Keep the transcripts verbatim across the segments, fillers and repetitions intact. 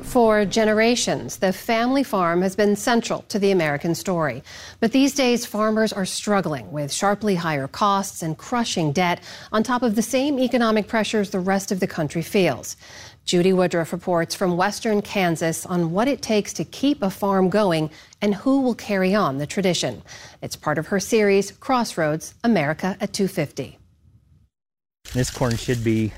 For generations, the family farm has been central to the American story. But these days, farmers are struggling with sharply higher costs and crushing debt on top of the same economic pressures the rest of the country feels. Judy Woodruff reports from western Kansas on what it takes to keep a farm going and who will carry on the tradition. It's part of her series, Crossroads, America at two fifty. This corn should be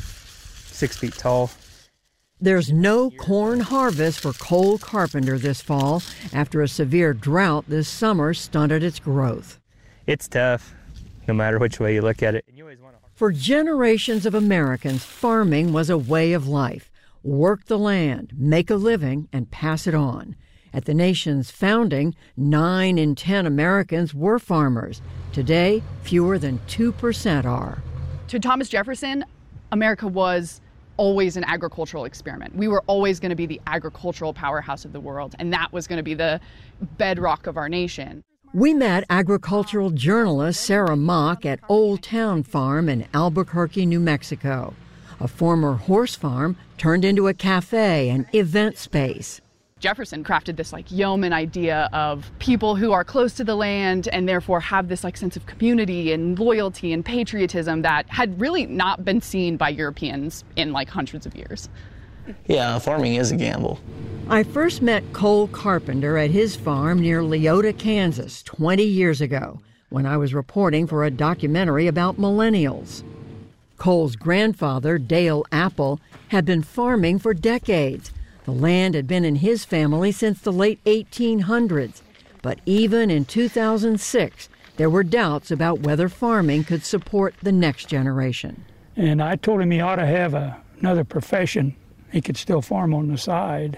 six feet tall. There's no corn harvest for Cole Carpenter this fall after a severe drought this summer stunted its growth. It's tough, no matter which way you look at it. For generations of Americans, farming was a way of life. Work the land, make a living, and pass it on. At the nation's founding, nine in ten Americans were farmers. Today, fewer than two percent are. To Thomas Jefferson, America was always an agricultural experiment. We were always going to be the agricultural powerhouse of the world, and that was going to be the bedrock of our nation. We met agricultural journalist Sarah Mock at Old Town Farm in Albuquerque, New Mexico. A former horse farm turned into a cafe and event space. Jefferson crafted this like yeoman idea of people who are close to the land and therefore have this like sense of community and loyalty and patriotism that had really not been seen by Europeans in like hundreds of years. Yeah, farming is a gamble. I first met Cole Carpenter at his farm near Leota, Kansas, twenty years ago, when I was reporting for a documentary about millennials. Cole's grandfather, Dale Apple, had been farming for decades. The land had been in his family since the late eighteen hundreds. But even in two thousand six, there were doubts about whether farming could support the next generation. And I told him he ought to have a, another profession. He could still farm on the side.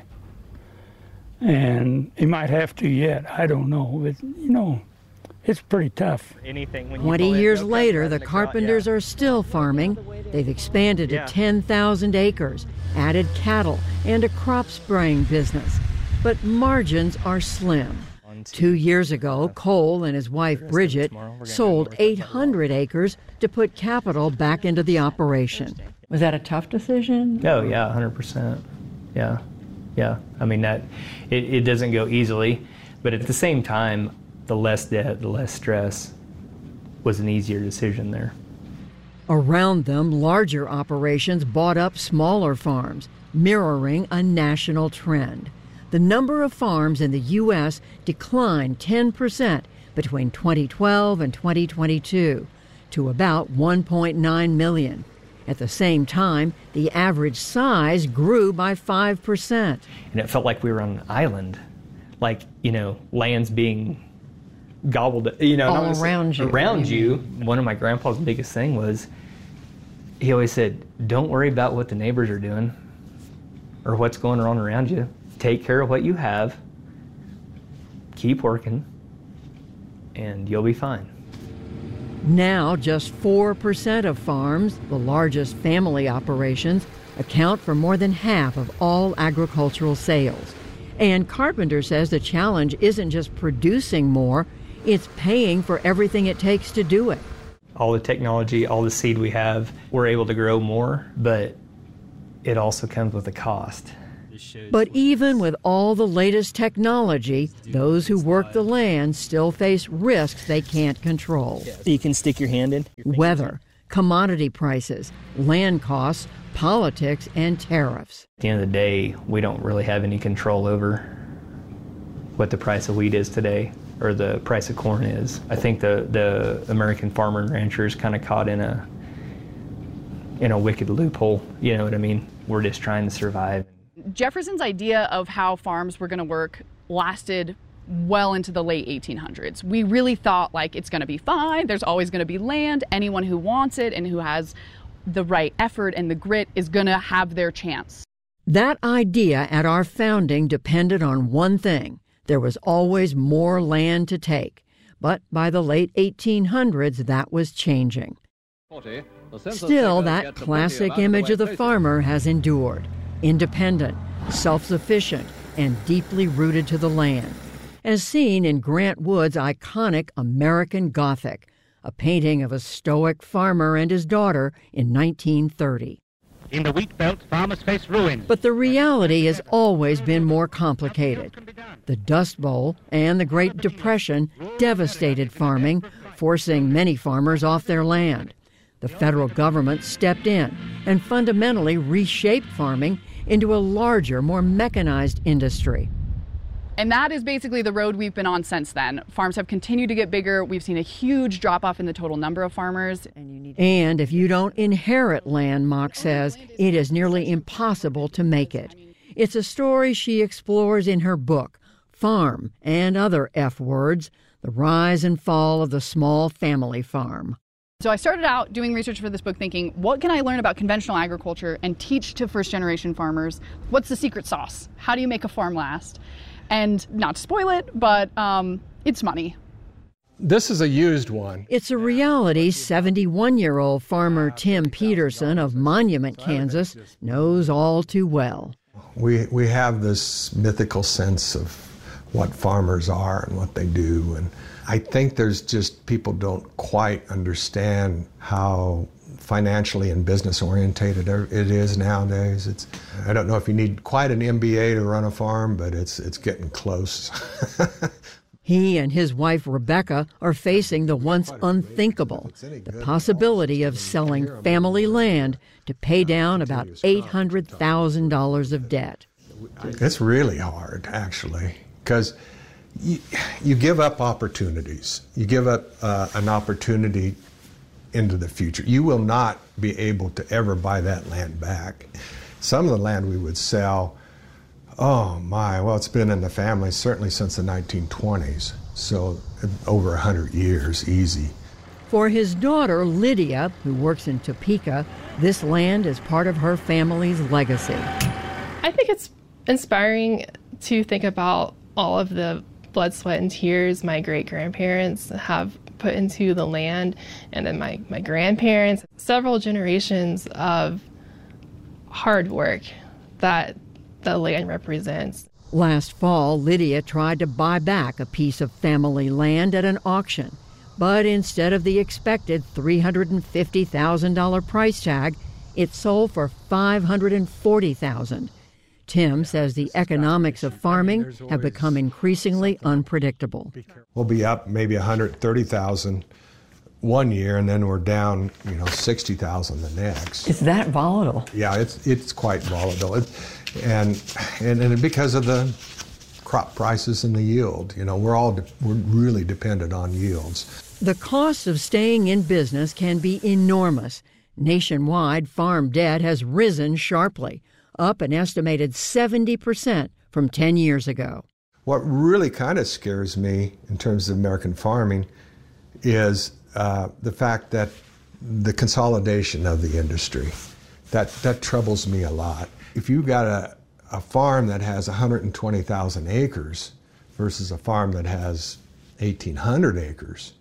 And he might have to yet, I don't know. But, you know, it's pretty tough. Twenty years later, the Carpenters are still farming. They've expanded to ten thousand acres, added cattle, and a crop spraying business. But margins are slim. Two years ago, Cole and his wife Bridget sold eight hundred acres to put capital back into the operation. Was that a tough decision? Oh, yeah, one hundred percent. Yeah, yeah. I mean, that it, it doesn't go easily, but at the same time, the less debt, the less stress was an easier decision there. Around them, larger operations bought up smaller farms, mirroring a national trend. The number of farms in the U S declined ten percent between twenty twelve and twenty twenty-two to about one point nine million. At the same time, the average size grew by five percent. And it felt like we were on an island, like, you know, land's being gobbled, you know. All around you. Around you. One of my grandpa's biggest thing was, he always said, don't worry about what the neighbors are doing or what's going on around you. Take care of what you have, keep working, and you'll be fine. Now, just four percent of farms, the largest family operations, account for more than half of all agricultural sales. And Carpenter says the challenge isn't just producing more, it's paying for everything it takes to do it. All the technology, all the seed we have, we're able to grow more, but it also comes with a cost. But even with all the latest technology, those who work the land still face risks they can't control. You can stick your hand in. Weather, commodity prices, land costs, politics, and tariffs. At the end of the day, we don't really have any control over what the price of wheat is today or the price of corn is. I think the, the American farmer and rancher is kind of caught in a in a wicked loophole. You know what I mean? We're just trying to survive. Jefferson's idea of how farms were going to work lasted well into the late eighteen hundreds. We really thought like it's going to be fine. There's always going to be land. Anyone who wants it and who has the right effort and the grit is going to have their chance. That idea at our founding depended on one thing. There was always more land to take. But by the late eighteen hundreds, that was changing. Still, that classic image of the farmer has endured. Independent, self-sufficient, and deeply rooted to the land, as seen in Grant Wood's iconic American Gothic, a painting of a stoic farmer and his daughter in nineteen thirty. In the wheat belt, farmers face ruin. But the reality has always been more complicated. The Dust Bowl and the Great Depression devastated farming, forcing many farmers off their land. The federal government stepped in and fundamentally reshaped farming into a larger, more mechanized industry. And that is basically the road we've been on since then. Farms have continued to get bigger. We've seen a huge drop-off in the total number of farmers. And if you don't inherit land, Mock says, it is nearly impossible to make it. It's a story she explores in her book, Farm and Other F Words, The Rise and Fall of the Small Family Farm. So I started out doing research for this book thinking, what can I learn about conventional agriculture and teach to first-generation farmers? What's the secret sauce? How do you make a farm last? And not to spoil it, but um, it's money. This is a used one. It's a reality seventy-one-year-old farmer Tim Peterson of Monument, Kansas, knows all too well. We, we have this mythical sense of what farmers are and what they do. And I think there's just people don't quite understand how financially and business orientated it is nowadays. It's, I don't know if you need quite an M B A to run a farm, but it's it's getting close. He and his wife Rebecca are facing the once unthinkable, the possibility of selling family land to pay down about eight hundred thousand dollars of debt. It's really hard, actually, because you, you give up opportunities. You give up uh, an opportunity into the future. You will not be able to ever buy that land back. Some of the land we would sell, oh my, well, it's been in the family certainly since the nineteen twenties, so over one hundred years, easy. For his daughter, Lydia, who works in Topeka, this land is part of her family's legacy. I think it's inspiring to think about all of the blood, sweat, and tears my great-grandparents have put into the land, and then my, my grandparents, several generations of hard work that the land represents. Last fall, Lydia tried to buy back a piece of family land at an auction, but instead of the expected three hundred fifty thousand dollars price tag, it sold for five hundred forty thousand dollars. Tim says the economics of farming have become increasingly unpredictable. We'll be up maybe one hundred thirty thousand dollars one year, and then we're down, you know, sixty thousand dollars the next. It's that volatile. Yeah, it's it's quite volatile, it, and, and and because of the crop prices and the yield, you know, we're all de- we're really dependent on yields. The cost of staying in business can be enormous. Nationwide, farm debt has risen sharply, up an estimated seventy percent from ten years ago. What really kind of scares me in terms of American farming is uh, the fact that the consolidation of the industry. That, that troubles me a lot. If you've got a, a farm that has one hundred twenty thousand acres versus a farm that has eighteen hundred acres,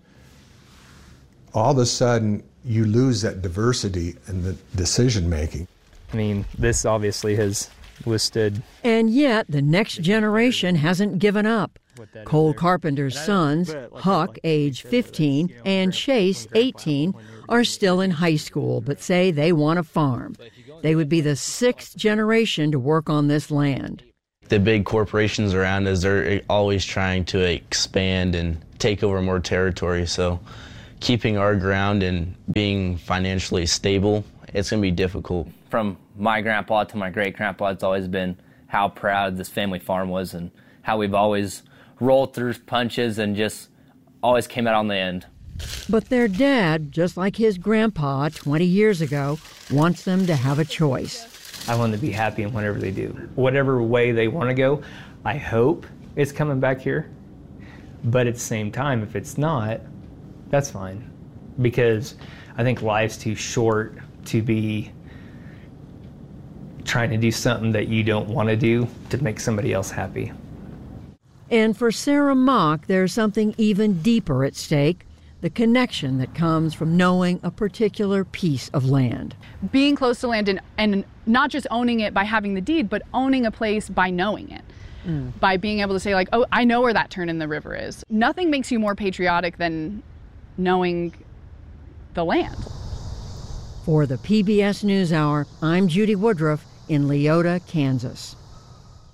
all of a sudden you lose that diversity in the decision making. I mean, this obviously has withstood. And yet, the next generation hasn't given up. Cole Carpenter's sons, Huck, age fifteen, and Chase, eighteen, are still in high school, but say they want a farm. They would be the sixth generation to work on this land. The big corporations around us are always trying to expand and take over more territory, so keeping our ground and being financially stable, it's going to be difficult. From my grandpa to my great-grandpa, it's always been how proud this family farm was and how we've always rolled through punches and just always came out on the end. But their dad, just like his grandpa twenty years ago, wants them to have a choice. I want them to be happy in whatever they do. Whatever way they want to go, I hope it's coming back here. But at the same time, if it's not, that's fine. Because I think life's too short to be trying to do something that you don't want to do to make somebody else happy. And for Sarah Mock, there's something even deeper at stake, the connection that comes from knowing a particular piece of land. Being close to land and, and not just owning it by having the deed, but owning a place by knowing it. Mm. By being able to say, like, oh, I know where that turn in the river is. Nothing makes you more patriotic than knowing the land. For the P B S NewsHour, I'm Judy Woodruff in Leota, Kansas.